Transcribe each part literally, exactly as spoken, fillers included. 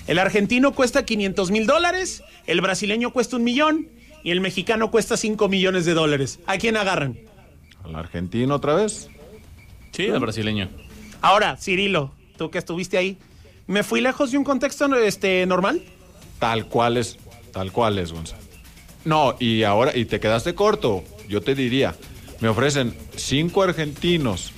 El argentino cuesta quinientos mil dólares, el brasileño cuesta un millón y el mexicano cuesta cinco millones de dólares. ¿A quién agarran? ¿Al argentino otra vez? Sí, al brasileño. Ahora, Cirilo, tú que estuviste ahí, ¿me fui lejos de un contexto este, normal? Tal cual es, tal cual es, Gonzalo. No, y ahora, y te quedaste corto. Yo te diría, me ofrecen cinco argentinos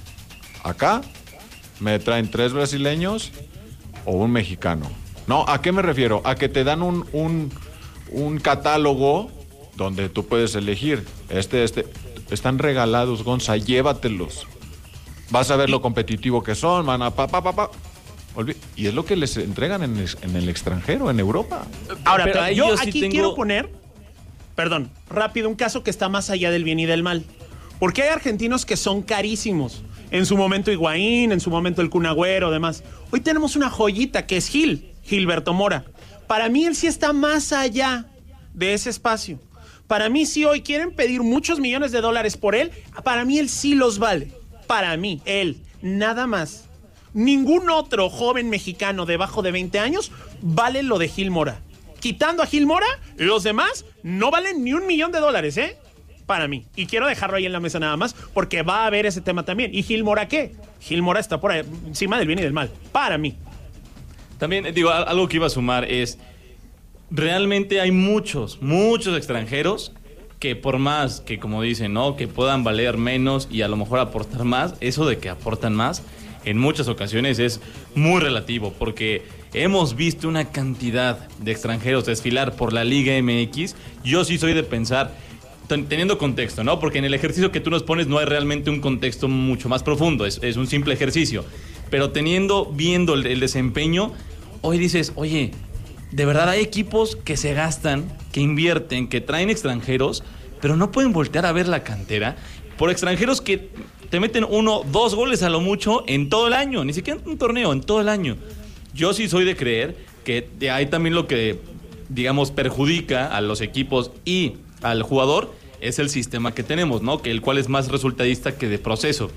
acá, me traen tres brasileños o un mexicano. No, ¿a qué me refiero? A que te dan un, un, un catálogo donde tú puedes elegir. Este, este, están regalados, Gonza, llévatelos. Vas a ver lo competitivo que son, van a pa, pa, pa, pa. Olvi- y es lo que les entregan en, en el extranjero, en Europa. Ahora, Pero pero ahí yo, yo sí aquí tengo- quiero poner, perdón, rápido, un caso que está más allá del bien y del mal. Porque hay argentinos que son carísimos. En su momento Higuaín, en su momento el Kun Agüero, demás. Hoy tenemos una joyita que es Gil, Gilberto Mora. Para mí él sí está más allá de ese espacio. Para mí, si hoy quieren pedir muchos millones de dólares por él, para mí él sí los vale. Para mí, él, nada más. Ningún otro joven mexicano debajo de veinte años vale lo de Gil Mora. Quitando a Gil Mora, los demás no valen ni un millón de dólares, ¿eh? Para mí. Y quiero dejarlo ahí en la mesa nada más, porque va a haber ese tema también. ¿Y Gil Mora qué? Gil Mora está por ahí, encima del bien y del mal. Para mí. También, digo, algo que iba a sumar es, realmente hay muchos, muchos extranjeros que por más que, como dicen, ¿no?, que puedan valer menos y a lo mejor aportar más, eso de que aportan más, en muchas ocasiones es muy relativo, porque hemos visto una cantidad de extranjeros desfilar por la Liga M X. Yo sí soy de pensar, ten- teniendo contexto, ¿no? Porque en el ejercicio que tú nos pones no hay realmente un contexto mucho más profundo, es, es un simple ejercicio. Pero teniendo, viendo el, el desempeño, hoy dices, oye, de verdad hay equipos que se gastan, que invierten, que traen extranjeros, pero no pueden voltear a ver la cantera por extranjeros que te meten uno, dos goles a lo mucho en todo el año, ni siquiera en un torneo, en todo el año. Yo sí soy de creer que de ahí también lo que, digamos, perjudica a los equipos y al jugador es el sistema que tenemos, ¿no? Que el cual es más resultadista que de proceso.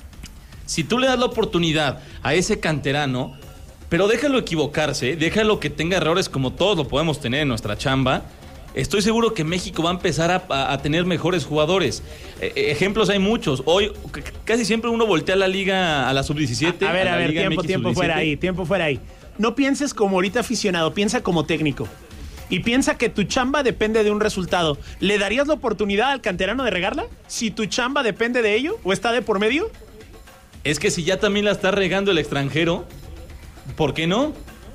Si tú le das la oportunidad a ese canterano, pero déjalo equivocarse, déjalo que tenga errores como todos lo podemos tener en nuestra chamba, estoy seguro que México va a empezar a, a, a tener mejores jugadores. Eh, ejemplos hay muchos. Hoy c- casi siempre uno voltea a la liga, a la sub diecisiete. A ver, a, la ver, Liga tiempo, M X tiempo sub fuera diecisiete. ahí, tiempo fuera ahí. No pienses como ahorita aficionado, piensa como técnico. Y piensa que tu chamba depende de un resultado. ¿Le darías la oportunidad al canterano de regarla? Si tu chamba depende de ello o está de por medio. Es que si ya también la está regando el extranjero, ¿por qué no?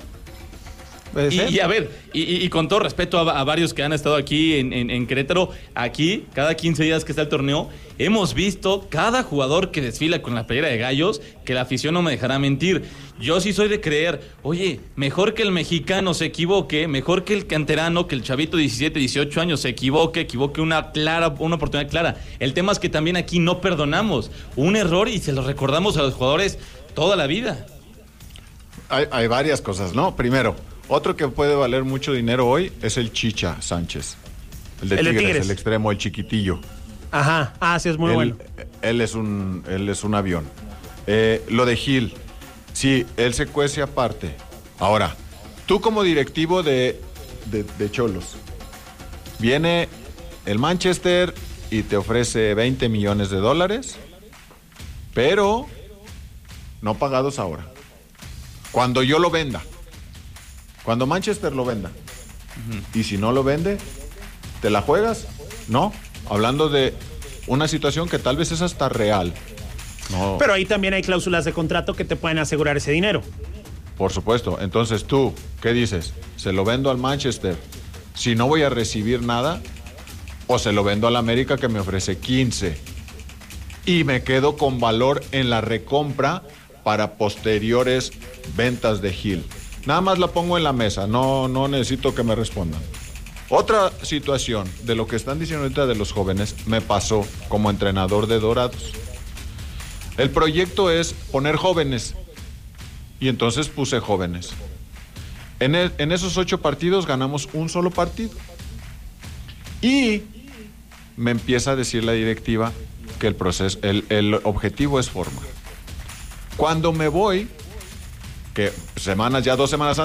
Puede Y, ser. y a ver, y, y- y con todo respeto a, a varios que han estado aquí en, en- en Querétaro, aquí, cada quince días que está el torneo, hemos visto cada jugador que desfila con la playera de Gallos, que la afición no me dejará mentir. Yo sí soy de creer, oye, mejor que el mexicano se equivoque, mejor que el canterano, que el chavito de diecisiete, dieciocho años se equivoque, equivoque una clara, una oportunidad clara. El tema es que también aquí no perdonamos un error y se lo recordamos a los jugadores toda la vida. Hay, hay varias cosas, ¿no? Primero, otro que puede valer mucho dinero hoy es el Chicha Sánchez. El de, El de Tigres, Tigres. el extremo, el chiquitillo. Ajá, ah, sí, es muy él, bueno. Él es un, él es un avión. Eh, lo de Gil, sí, él se cuece aparte. Ahora, tú como directivo de, de, de Cholos, viene el Manchester y te ofrece veinte millones de dólares, pero no pagados ahora. Cuando yo lo venda, cuando Manchester lo venda, uh-huh. Y si no lo vende, ¿te la juegas? No, hablando de una situación que tal vez es hasta real. No. Pero ahí también hay cláusulas de contrato que te pueden asegurar ese dinero. Por supuesto. Entonces tú, ¿qué dices? ¿Se lo vendo al Manchester si no voy a recibir nada? ¿O se lo vendo al América que me ofrece quince? Y me quedo con valor en la recompra para posteriores ventas de Gil. Nada más la pongo en la mesa, no, no necesito que me respondan. Otra situación de lo que están diciendo ahorita de los jóvenes me pasó como entrenador de Dorados. El proyecto es poner jóvenes y entonces puse jóvenes. En, el, en esos ocho partidos ganamos un solo partido. Y me empieza a decir la directiva que el proceso, el, el objetivo es formar. Cuando me voy, que semanas, ya dos semanas antes,